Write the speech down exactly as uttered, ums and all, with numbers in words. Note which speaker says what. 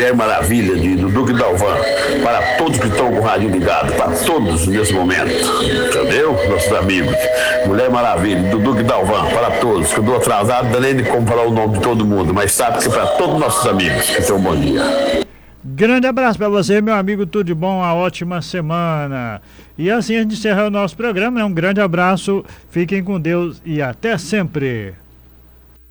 Speaker 1: Mulher Maravilha, de, do Duque Dalvan, para todos que estão com o rádio ligado, para todos nesse momento, entendeu? Nossos amigos. Mulher Maravilha, do Duque Dalvan, para todos, que eu estou atrasado, não nem de como falar o nome de todo mundo, mas sabe que é para todos os nossos amigos que tenham um bom dia.
Speaker 2: Grande abraço para você, meu amigo, tudo de bom, uma ótima semana. E assim a gente encerra o nosso programa, né? Um grande abraço, fiquem com Deus e até sempre.